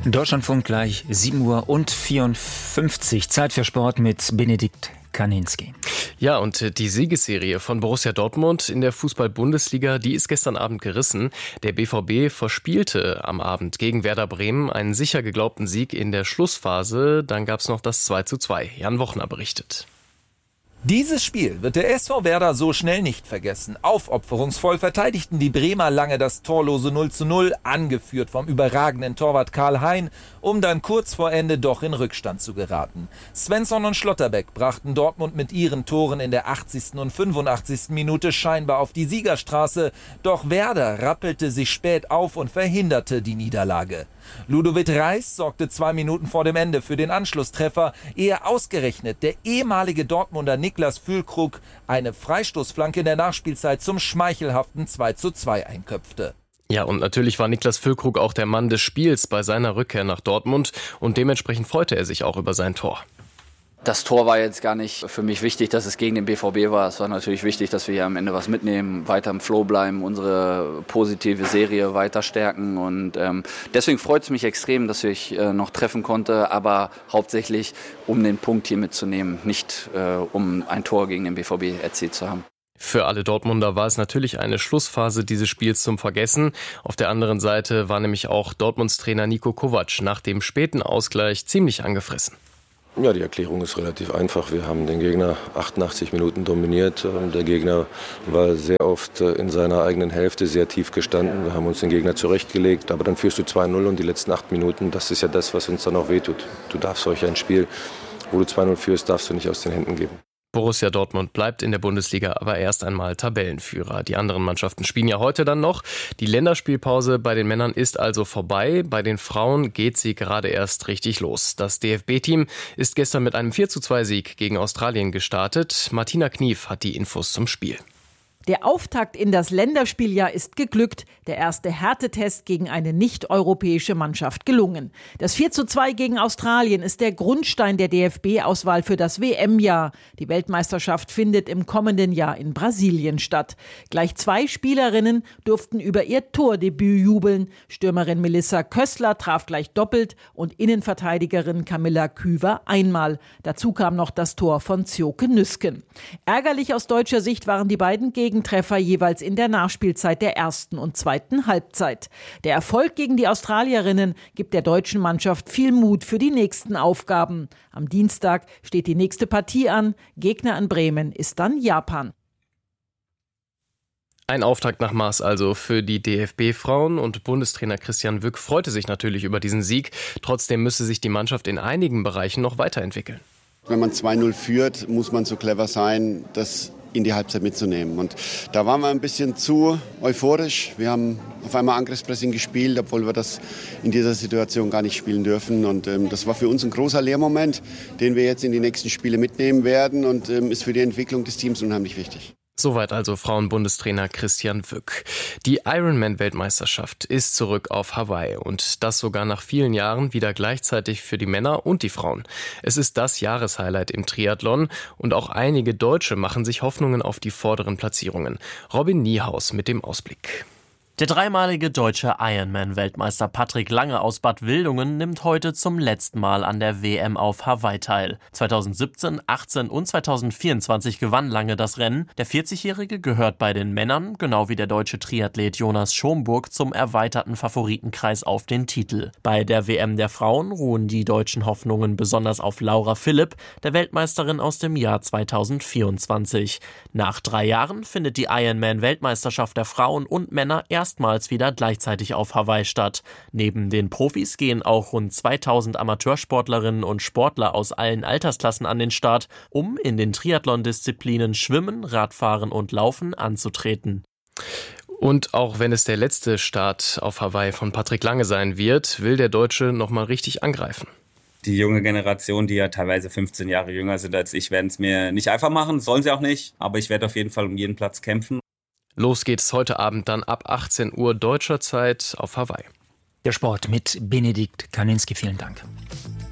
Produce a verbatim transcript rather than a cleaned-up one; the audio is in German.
Deutschlandfunk gleich sieben Uhr und vierundfünfzig. Zeit für Sport mit Benedikt Kaninski. Ja, und die Siegesserie von Borussia Dortmund in der Fußball-Bundesliga, die ist gestern Abend gerissen. Der B V B verspielte am Abend gegen Werder Bremen einen sicher geglaubten Sieg in der Schlussphase. Dann gab es noch das zwei zu zwei. Jan Wochner berichtet. Dieses Spiel wird der S V Werder so schnell nicht vergessen. Aufopferungsvoll verteidigten die Bremer lange das torlose null zu null, angeführt vom überragenden Torwart Karl Hein, um dann kurz vor Ende doch in Rückstand zu geraten. Svensson und Schlotterbeck brachten Dortmund mit ihren Toren in der achtzigsten und fünfundachtzigsten Minute scheinbar auf die Siegerstraße. Doch Werder rappelte sich spät auf und verhinderte die Niederlage. Ludovic Reis sorgte zwei Minuten vor dem Ende für den Anschlusstreffer, ehe ausgerechnet der ehemalige Dortmunder Niklas Füllkrug eine Freistoßflanke in der Nachspielzeit zum schmeichelhaften zwei zu zwei einköpfte. Ja, und natürlich war Niklas Füllkrug auch der Mann des Spiels bei seiner Rückkehr nach Dortmund und dementsprechend freute er sich auch über sein Tor. Das Tor war jetzt gar nicht für mich wichtig, dass es gegen den B V B war. Es war natürlich wichtig, dass wir hier am Ende was mitnehmen, weiter im Flow bleiben, unsere positive Serie weiter stärken. Und ähm, deswegen freut es mich extrem, dass ich äh, noch treffen konnte, aber hauptsächlich, um den Punkt hier mitzunehmen, nicht äh, um ein Tor gegen den B V B erzielt zu haben. Für alle Dortmunder war es natürlich eine Schlussphase dieses Spiels zum Vergessen. Auf der anderen Seite war nämlich auch Dortmunds Trainer Niko Kovac nach dem späten Ausgleich ziemlich angefressen. Ja, die Erklärung ist relativ einfach. Wir haben den Gegner achtundachtzig Minuten dominiert. Der Gegner war sehr oft in seiner eigenen Hälfte sehr tief gestanden. Wir haben uns den Gegner zurechtgelegt, aber dann führst du zwei null und die letzten acht Minuten, das ist ja das, was uns dann auch wehtut. Du darfst solch ein Spiel, wo du zwei null führst, darfst du nicht aus den Händen geben. Borussia Dortmund bleibt in der Bundesliga aber erst einmal Tabellenführer. Die anderen Mannschaften spielen ja heute dann noch. Die Länderspielpause bei den Männern ist also vorbei. Bei den Frauen geht sie gerade erst richtig los. Das D F B-Team ist gestern mit einem vier zu zwei Sieg gegen Australien gestartet. Martina Knief hat die Infos zum Spiel. Der Auftakt in das Länderspieljahr ist geglückt. Der erste Härtetest gegen eine nicht-europäische Mannschaft gelungen. Das vier zu zwei gegen Australien ist der Grundstein der D F B-Auswahl für das W M-Jahr. Die Weltmeisterschaft findet im kommenden Jahr in Brasilien statt. Gleich zwei Spielerinnen durften über ihr Tordebüt jubeln. Stürmerin Melissa Kössler traf gleich doppelt und Innenverteidigerin Camilla Küver einmal. Dazu kam noch das Tor von Zjoke Nüsken. Ärgerlich aus deutscher Sicht waren die beiden Gegner Treffer jeweils in der Nachspielzeit der ersten und zweiten Halbzeit. Der Erfolg gegen die Australierinnen gibt der deutschen Mannschaft viel Mut für die nächsten Aufgaben. Am Dienstag steht die nächste Partie an. Gegner in Bremen ist dann Japan. Ein Auftakt nach Maß also für die D F B-Frauen und Bundestrainer Christian Wück freute sich natürlich über diesen Sieg. Trotzdem müsse sich die Mannschaft in einigen Bereichen noch weiterentwickeln. Wenn man zwei null führt, muss man so clever sein, das in die Halbzeit mitzunehmen. Und da waren wir ein bisschen zu euphorisch. Wir haben auf einmal Angriffspressing gespielt, obwohl wir das in dieser Situation gar nicht spielen dürfen. Und ähm, das war für uns ein großer Lehrmoment, den wir jetzt in die nächsten Spiele mitnehmen werden und ähm, ist für die Entwicklung des Teams unheimlich wichtig. Soweit also Frauenbundestrainer Christian Wück. Die Ironman-Weltmeisterschaft ist zurück auf Hawaii und das sogar nach vielen Jahren wieder gleichzeitig für die Männer und die Frauen. Es ist das Jahreshighlight im Triathlon und auch einige Deutsche machen sich Hoffnungen auf die vorderen Platzierungen. Robin Niehaus mit dem Ausblick. Der dreimalige deutsche Ironman-Weltmeister Patrick Lange aus Bad Wildungen nimmt heute zum letzten Mal an der W M auf Hawaii teil. zweitausendsiebzehn, achtzehn und zweitausendvierundzwanzig gewann Lange das Rennen. Der vierzigjährige gehört bei den Männern, genau wie der deutsche Triathlet Jonas Schomburg, zum erweiterten Favoritenkreis auf den Titel. Bei der W M der Frauen ruhen die deutschen Hoffnungen besonders auf Laura Philipp, der Weltmeisterin aus dem Jahr zweitausendvierundzwanzig. Nach drei Jahren findet die Ironman-Weltmeisterschaft der Frauen und Männer erst erstmals wieder gleichzeitig auf Hawaii statt. Neben den Profis gehen auch rund zweitausend Amateursportlerinnen und Sportler aus allen Altersklassen an den Start, um in den Triathlon-Disziplinen Schwimmen, Radfahren und Laufen anzutreten. Und auch wenn es der letzte Start auf Hawaii von Patrick Lange sein wird, will der Deutsche nochmal richtig angreifen. Die junge Generation, die ja teilweise fünfzehn Jahre jünger sind als ich, werden es mir nicht einfach machen, sollen sie auch nicht, aber ich werde auf jeden Fall um jeden Platz kämpfen. Los geht's heute Abend dann ab achtzehn Uhr deutscher Zeit auf Hawaii. Der Sport mit Benedikt Kaninski. Vielen Dank.